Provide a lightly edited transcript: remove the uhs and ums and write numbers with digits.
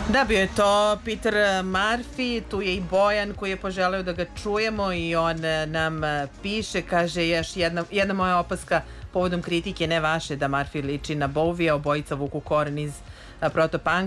Da, bio je to Peter Murphy, tu je i Bojan koji je poželeo da ga čujemo i on nam piše, kaže još jedna moja opaska povodom kritike, ne vaše, da Murphy liči na Bovija, obojica vuku koren iz Protopunka.